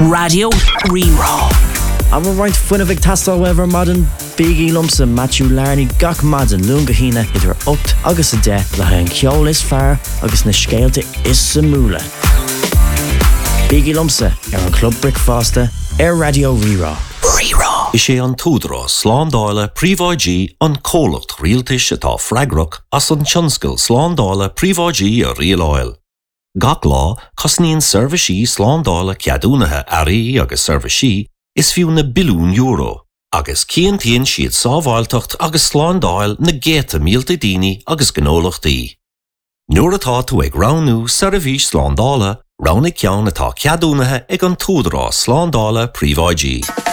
Radio Rerá. I'm right funnavig tastal wever modern Biggie Lumpsa Matthew Larney gach madan lungahina idir ocht agus a de le an ceol is fear agus na scéalte is samúla. Biggie Lumpsa an Club Brickfaster Radio Rerá. Rerá. Is sé an túdra sláándáile príomháidí an cólacht rialtais atá freigrach as an tionscail sláándáile príomháidí a rialáil. Gach lá cosníonn serviceí sláándáile ceadúnathe airí agus serviceí is fiú na bilún euro, agus cíontaíonn siad sábháilteacht agus sláándáil na géta mílta daoine agus gnólachtaí. Nuair atá tú ag ránú service sláándáile, ránna ceann atá ceadúnathe ag an túdra sláándáile príomháidí.